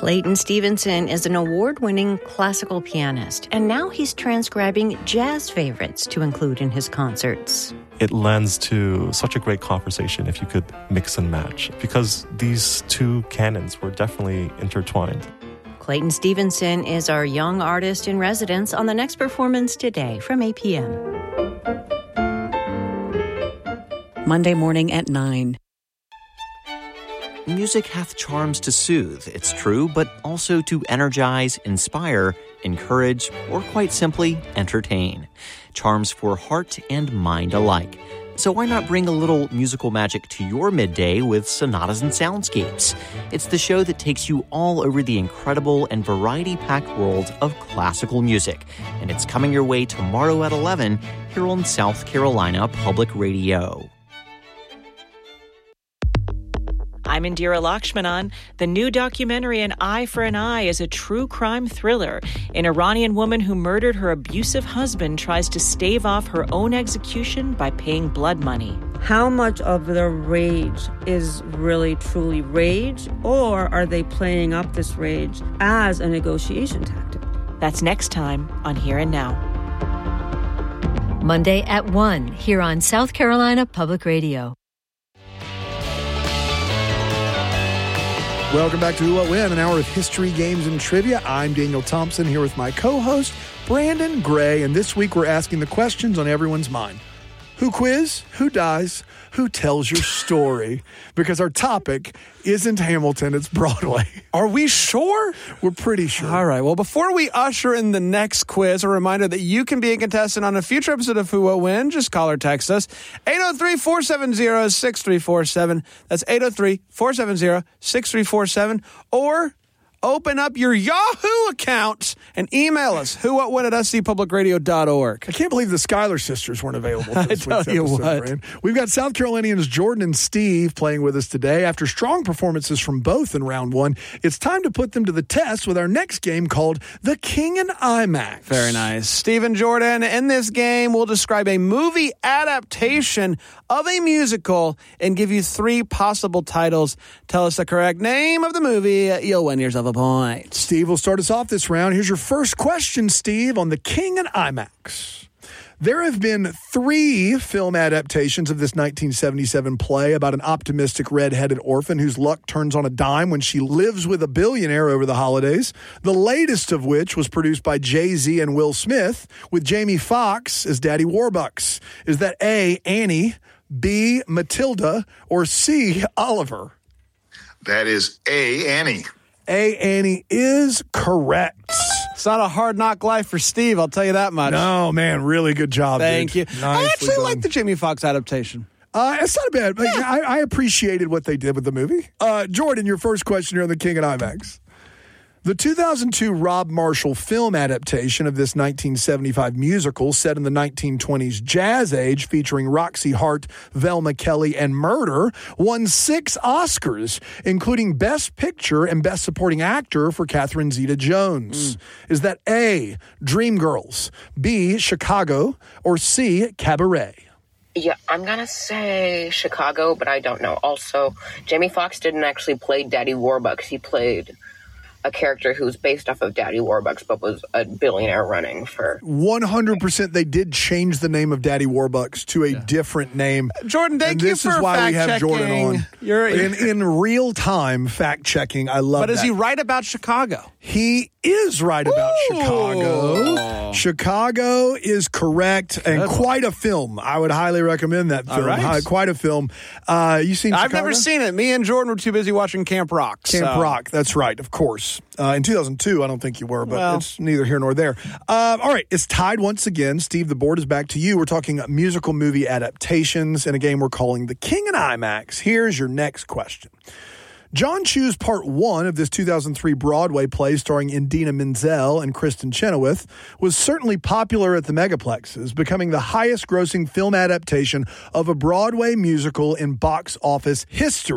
Clayton Stevenson is an award-winning classical pianist, and now he's transcribing jazz favorites to include in his concerts. It lends to such a great conversation if you could mix and match, because these two canons were definitely intertwined. Clayton Stevenson is our young artist in residence on the next performance today from APM. Monday morning at 9. Music hath charms to soothe, it's true, but also to energize, inspire, encourage, or quite simply, entertain. Charms for heart and mind alike. So why not bring a little musical magic to your midday with Sonatas and Soundscapes? It's the show that takes you all over the incredible and variety-packed world of classical music. And it's coming your way tomorrow at 11 here on South Carolina Public Radio. I'm Indira Lakshmanan. The new documentary An Eye for an Eye is a true crime thriller. An Iranian woman who murdered her abusive husband tries to stave off her own execution by paying blood money. How much of the rage is really truly rage, or are they playing up this rage as a negotiation tactic? That's next time on Here and Now. Monday at 1 here on South Carolina Public Radio. Welcome back to Who What When, an hour of history, games, and trivia. I'm Daniel Thompson here with my co-host, Brandon Gray, and this week we're asking the questions on everyone's mind. Who quiz? Who dies? Who tells your story? Because our topic isn't Hamilton, it's Broadway. Are we sure? We're pretty sure. All right. Well, before we usher in the next quiz, a reminder that you can be a contestant on a future episode of Who What When. Just call or text us. 803-470-6347. That's 803-470-6347. Or open up your Yahoo account and email us, whowhatwhen@scpublicradio.org. I can't believe the Schuyler sisters weren't available for this I week's tell you episode, what. Brand. We've got South Carolinians Jordan and Steve playing with us today. After strong performances from both in round one, it's time to put them to the test with our next game called The King and IMAX. Very nice. Steve and Jordan, in this game, we'll describe a movie adaptation of a musical and give you 3 possible titles. Tell us the correct name of the movie. You'll win yourself a point. Steve will start us off this round. Here's your first question, Steve, on The King and IMAX. There have been 3 film adaptations of this 1977 play about an optimistic red-headed orphan whose luck turns on a dime when she lives with a billionaire over the holidays. The latest of which was produced by Jay-Z and Will Smith with Jamie Foxx as Daddy Warbucks. Is that A, Annie, B, Matilda, or C, Oliver? That is A, Annie. A, Annie is correct. It's not a hard knock life for Steve, I'll tell you that much. No, man, really good job, Thank you. Nicely I actually done. like the Jamie Foxx adaptation. It's not bad. But I appreciated what they did with the movie. Jordan, your first question here on The King and IMAX. The 2002 Rob Marshall film adaptation of this 1975 musical set in the 1920s jazz age featuring Roxy Hart, Velma Kelly, and Murder won 6 Oscars, including Best Picture and Best Supporting Actor for Catherine Zeta-Jones. Is that A, Dreamgirls, B, Chicago, or C, Cabaret? Yeah, I'm going to say Chicago, but I don't know. Also, Jamie Foxx didn't actually play Daddy Warbucks. He played a character who's based off of Daddy Warbucks, but was a billionaire running for... 100% they did change the name of Daddy Warbucks to a different name. Jordan, thank you for this is why we have Jordan on. You're in real time fact-checking. I love that. But is he right about Chicago? He is right about Chicago. Chicago is correct, and quite a film. I would highly recommend that film. Right. Quite a film. You seen Chicago? I've never seen it. Me and Jordan were too busy watching Camp Rock. Camp Rock, that's right, of course. In 2002, I don't think you were, but it's neither here nor there. All right, it's tied once again. Steve, the board is back to you. We're talking musical movie adaptations in a game we're calling The King and IMAX. Here's your next question. John Chu's Part 1 of this 2003 Broadway play starring Idina Menzel and Kristen Chenoweth was certainly popular at the megaplexes, becoming the highest-grossing film adaptation of a Broadway musical in box office history.